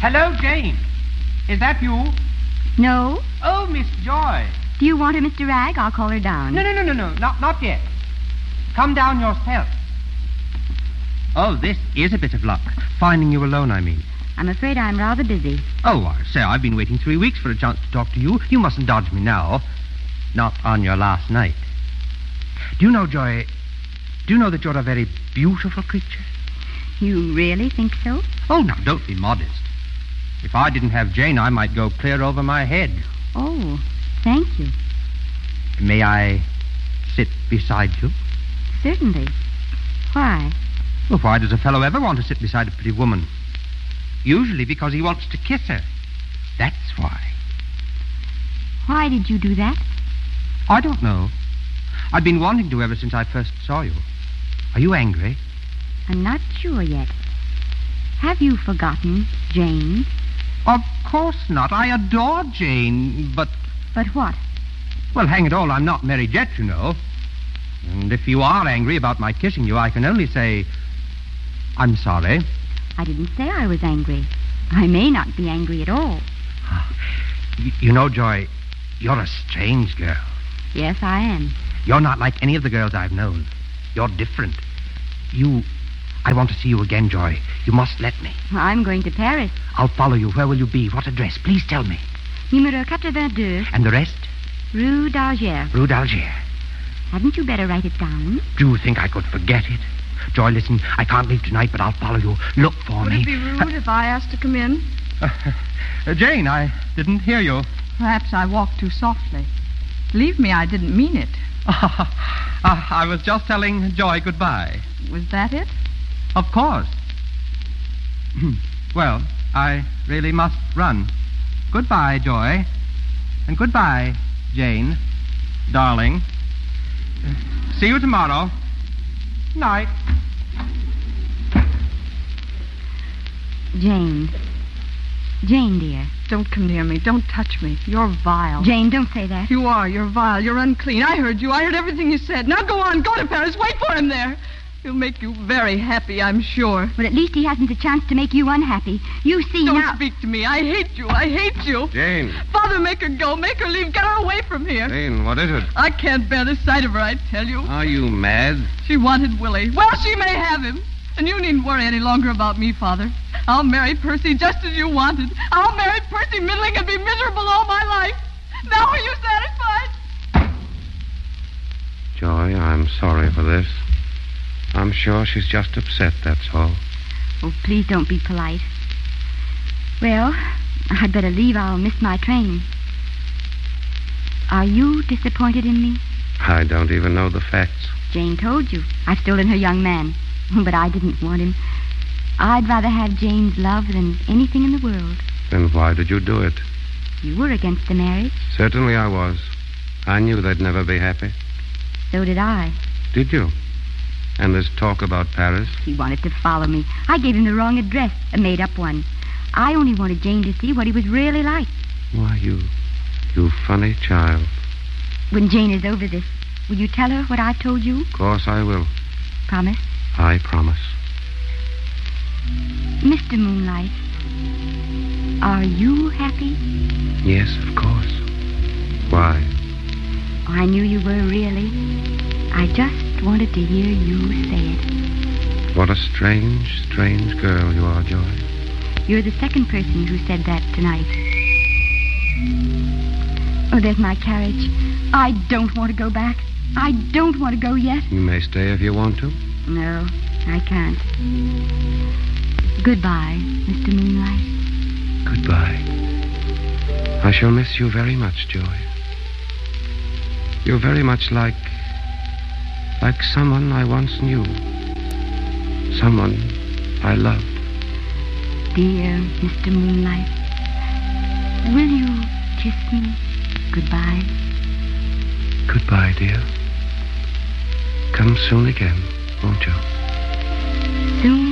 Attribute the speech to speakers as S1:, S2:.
S1: Hello, Jane. Is that you?
S2: No?
S1: Oh, Miss Joy.
S2: Do you want her, Mr. Ragg? I'll call her down.
S1: No. Not yet. Come down yourself. Oh, this is a bit of luck. Finding you alone, I mean.
S2: I'm afraid I'm rather busy.
S1: Oh, I say, I've been waiting 3 weeks for a chance to talk to you. You mustn't dodge me now. Not on your last night. Do you know, Joy, that you're a very beautiful creature?
S2: You really think so?
S1: Oh, now, don't be modest. If I didn't have Jane, I might go clear over my head.
S2: Oh, thank you.
S1: May I sit beside you?
S2: Certainly. Why?
S1: Well, why does a fellow ever want to sit beside a pretty woman? Usually because he wants to kiss her. That's why.
S2: Why did you do that?
S1: I don't know. I've been wanting to ever since I first saw you. Are you angry?
S2: I'm not sure yet. Have you forgotten Jane?
S1: Of course not. I adore Jane, but...
S2: But what?
S1: Well, hang it all, I'm not married yet, you know. And if you are angry about my kissing you, I can only say... I'm sorry.
S2: I didn't say I was angry. I may not be angry at all.
S1: You know, Joy, you're a strange girl.
S2: Yes, I am.
S1: You're not like any of the girls I've known. You're different. I want to see you again, Joy. You must let me.
S2: I'm going to Paris.
S1: I'll follow you. Where will you be? What address? Please tell me.
S2: Numéro 82.
S1: And the rest?
S2: Rue d'Alger.
S1: Rue d'Alger.
S2: Hadn't you better write it down?
S1: Do you think I could forget it? Joy, listen, I can't leave tonight, but I'll follow you. Look for me.
S3: Would it be rude if I asked to come in?
S1: Jane, I didn't hear you.
S3: Perhaps I walked too softly. Believe me, I didn't mean it.
S1: I was just telling Joy goodbye.
S3: Was that it?
S1: Of course. Well, I really must run. Goodbye, Joy. And goodbye, Jane. Darling. See you tomorrow. Night.
S2: Jane. Jane, dear.
S3: Don't come near me. Don't touch me. You're vile.
S2: Jane, don't say that.
S3: You are. You're vile. You're unclean. I heard you. I heard everything you said. Now go on. Go to Paris. Wait for him there. He'll make you very happy, I'm sure.
S2: But at least he hasn't a chance to make you unhappy. You see
S3: Don't
S2: now...
S3: speak to me. I hate you. I hate you.
S4: Jane.
S3: Father, make her go. Make her leave. Get her away from here.
S4: Jane, what is it?
S3: I can't bear the sight of her, I tell you.
S4: Are you mad?
S3: She wanted Willie. Well, she may have him. And you needn't worry any longer about me, Father. I'll marry Percy just as you wanted. I'll marry Percy Middling and be miserable all my life. Now are you satisfied?
S4: Joy, I'm sorry for this. I'm sure she's just upset, that's all.
S2: Oh, please don't be polite. Well, I'd better leave. I'll miss my train. Are you disappointed in me?
S4: I don't even know the facts.
S2: Jane told you. I've stolen her young man. But I didn't want him. I'd rather have Jane's love than anything in the world.
S4: Then why did you do it?
S2: You were against the marriage.
S4: Certainly I was. I knew they'd never be happy.
S2: So did I.
S4: Did you? And there's talk about Paris?
S2: He wanted to follow me. I gave him the wrong address, a made-up one. I only wanted Jane to see what he was really like.
S4: Why, you funny child.
S2: When Jane is over this, will you tell her what I told you?
S4: Of course I will.
S2: Promise?
S4: I promise.
S2: Mr. Moonlight, are you happy?
S4: Yes, of course. Why?
S2: Oh, I knew you were really. I just wanted to hear you say it.
S4: What a strange, strange girl you are, Joy.
S2: You're the second person who said that tonight. Oh, there's my carriage. I don't want to go back. I don't want to go yet.
S4: You may stay if you want to.
S2: No, I can't. Goodbye, Mr. Moonlight.
S4: Goodbye. I shall miss you very much, Joy. You're very much like someone I once knew. Someone I loved.
S2: Dear Mr. Moonlight, will you kiss me goodbye?
S4: Goodbye, dear. Come soon again, won't you?
S2: Soon